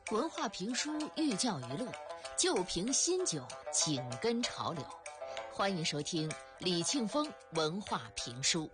文化评书寓教于乐，旧瓶新酒紧跟潮流。欢迎收听李庆峰文化评书。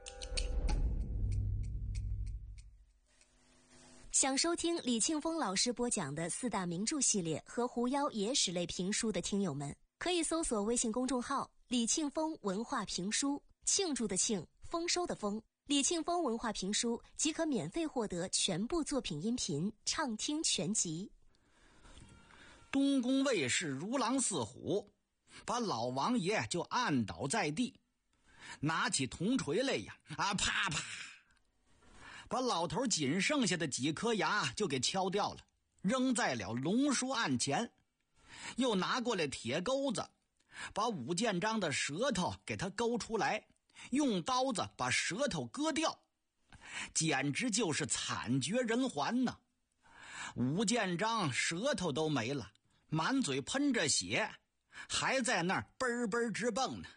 想收听李庆峰老师播讲的四大名著系列和狐妖野史类评书的听友们，可以搜索微信公众号李庆峰文化评书，庆祝的庆，丰收的丰，李庆峰文化评书即可免费获得全部作品音频畅听全集。 东宫卫士如狼似虎，把老王爷就按倒在地，拿起铜锤来呀，啪啪，把老头仅剩下的几颗牙就给敲掉了，扔在了龙书案前。又拿过来铁钩子，把武建章的舌头给他勾出来，用刀子把舌头割掉，简直就是惨绝人寰呐！武建章舌头都没了，满嘴喷着血，还在那儿嘣嘣直蹦呢。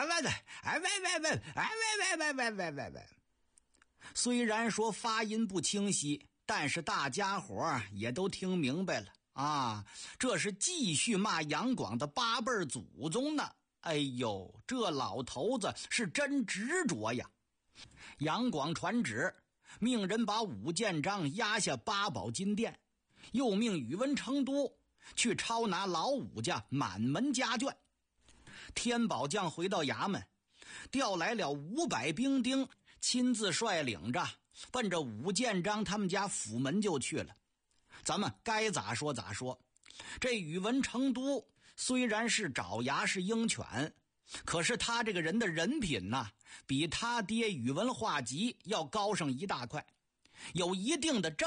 虽然说发音不清晰，但是大家伙也都听明白了啊！这是继续骂杨广的八辈祖宗呢。哎呦，这老头子是真执着呀！杨广传旨，命人把武建章押下八宝金殿，又命宇文成都去抄拿老武家满门家眷。天宝将回到衙门，调来了500兵丁，亲自率领着奔着武建章他们家府门就去了。咱们该咋说咋说，这宇文成都虽然是爪牙是鹰犬，可是他这个人的人品呐，比他爹宇文化及要高上一大块，有一定的